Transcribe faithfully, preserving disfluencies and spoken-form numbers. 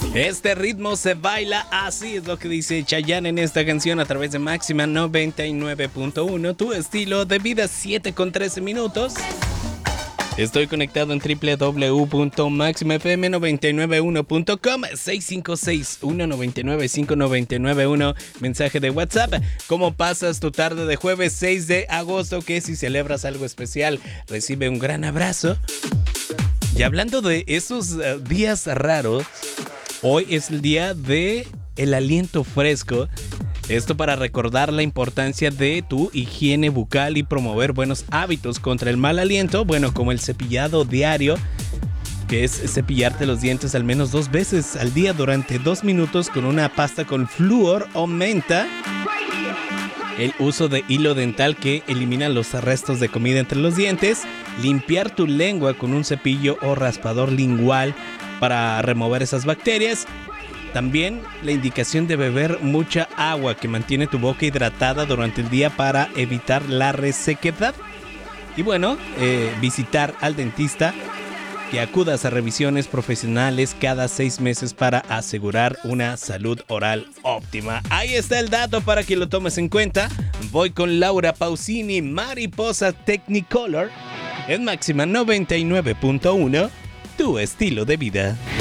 Este ritmo se baila así, es lo que dice Chayanne en esta canción a través de Máxima noventa y nueve punto uno. Tu estilo de vida, siete con trece minutos. Estoy conectado en doble u doble u doble u punto máxima f m noventa y nueve uno punto com, seis cinco seis, uno nueve nueve, cinco nueve nueve uno, mensaje de WhatsApp. ¿Cómo pasas tu tarde de jueves seis de agosto? Que si celebras algo especial, recibe un gran abrazo. Y hablando de esos uh, días raros, hoy es el día de el aliento fresco. Esto para recordar la importancia de tu higiene bucal y promover buenos hábitos contra el mal aliento, bueno, como el cepillado diario, que es cepillarte los dientes al menos dos veces al día durante dos minutos con una pasta con flúor o menta. El uso de hilo dental que elimina los restos de comida entre los dientes. Limpiar tu lengua con un cepillo o raspador lingual para remover esas bacterias. También la indicación de beber mucha agua que mantiene tu boca hidratada durante el día para evitar la resequedad. Y bueno, eh, visitar al dentista, que acudas a revisiones profesionales cada seis meses para asegurar una salud oral óptima. Ahí está el dato para que lo tomes en cuenta. Voy con Laura Pausini, Mariposa Technicolor, en Máxima noventa y nueve punto uno, tu estilo de vida.